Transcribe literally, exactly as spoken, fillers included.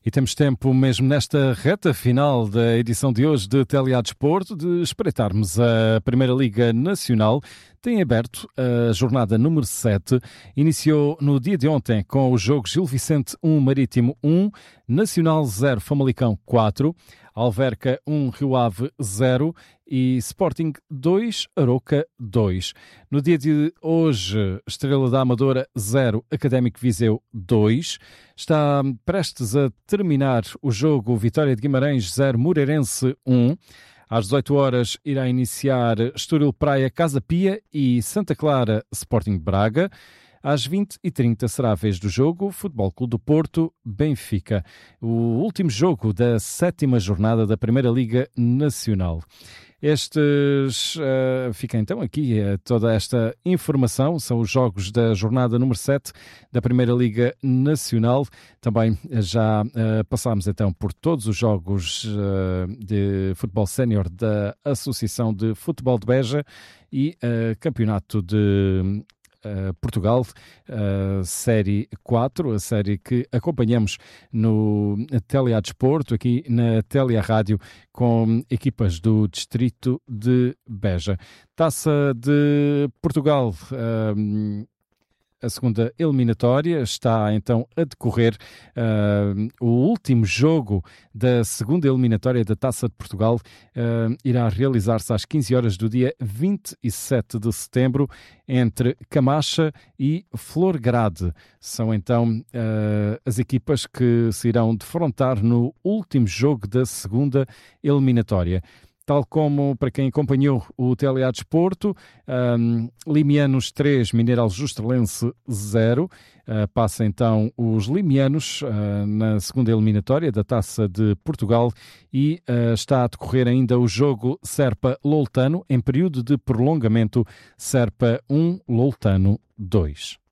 E temos tempo, mesmo nesta reta final da edição de hoje de Telia Desporto, de espreitarmos a Primeira Liga Nacional. Tem aberto a jornada número sete. Iniciou no dia de ontem com o jogo Gil Vicente um, Marítimo um, Nacional zero, Famalicão quatro, Alverca um, Rio Ave zero e Sporting dois, Aroca dois. No dia de hoje, Estrela da Amadora zero, Académico Viseu dois. Está prestes a terminar o jogo Vitória de Guimarães zero, Moreirense um. Às dezoito horas irá iniciar Estoril Praia, Casa Pia e Santa Clara Sporting Braga. Às vinte e trinta será a vez do jogo Futebol Clube do Porto, Benfica. O último jogo da sétima jornada da Primeira Liga Nacional. Estes, uh, fica então aqui uh, toda esta informação, são os jogos da jornada número sete da Primeira Liga Nacional. Também uh, já uh, passámos então por todos os jogos uh, de futebol sénior da Associação de Futebol de Beja e uh, Campeonato de Uh, Portugal, uh, série quatro, a série que acompanhamos no Telia Desporto, aqui na Telia Rádio, com equipas do Distrito de Beja. Taça de Portugal, uh, a segunda eliminatória está então a decorrer. Uh, o último jogo da segunda eliminatória da Taça de Portugal uh, irá realizar-se às quinze horas do dia vinte e sete de setembro entre Camacha e Florgrade. São então uh, as equipas que se irão defrontar no último jogo da segunda eliminatória. Tal como para quem acompanhou o Telia Desporto, um, Limianos três, Mineral Justelense zero. Uh, passa então os limianos uh, na segunda eliminatória da Taça de Portugal e uh, está a decorrer ainda o jogo Serpa-Loltano em período de prolongamento, Serpa um, Loltano dois.